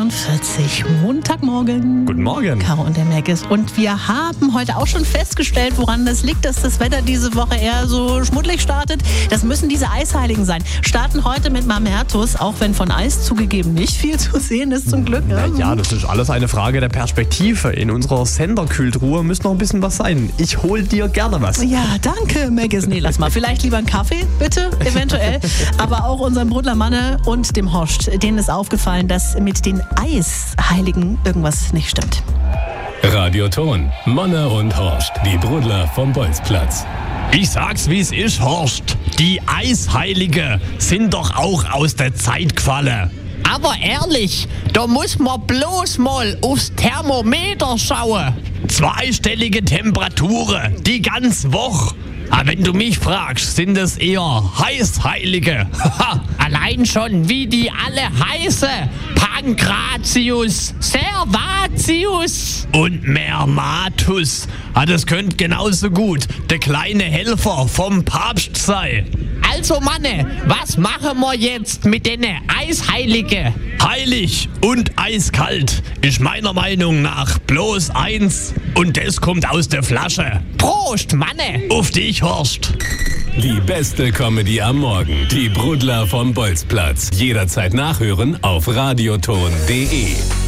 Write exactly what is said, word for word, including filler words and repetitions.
zweiundvierzig, Montagmorgen. Guten Morgen. Caro und der Mac ist. Und wir haben heute auch schon festgestellt, woran das liegt, dass das Wetter diese Woche eher so schmuddelig startet. Das müssen diese Eisheiligen sein. Starten heute mit Mamertus, auch wenn von Eis zugegeben nicht viel zu sehen ist, zum Glück. Ja, ja, das ist alles eine Frage der Perspektive. In unserer Senderkühltruhe müsste noch ein bisschen was sein. Ich hol dir gerne was. Ja, danke, Mac ist. Nee, lass mal. Vielleicht lieber einen Kaffee, bitte, eventuell. Aber auch unserem Brudler Manne und dem Horst, denen ist aufgefallen, dass mit den Eisheiligen irgendwas nicht stimmt. Radioton, Manne und Horst, die Brudler vom Bolzplatz. Ich sag's, wie es ist, Horst. Die Eisheilige sind doch auch aus der Zeit gefallen. Aber ehrlich, da muss man bloß mal aufs Thermometer schauen. Zweistellige Temperaturen, die ganze Woche. Aber wenn du mich fragst, sind es eher Heißheilige. Allein schon, wie die alle heiße. Pankratius, Servatius. Und Mermatus. Ah, das könnte genauso gut der kleine Helfer vom Papst sein. Also Manne, was machen wir jetzt mit den Eisheilige? Heilig und eiskalt ist meiner Meinung nach bloß eins. Und das kommt aus der Flasche. Prost, Manne! Auf dich, Horst. Die beste Comedy am Morgen. Die Brudler vom Bolzplatz. Jederzeit nachhören auf radioton punkt de.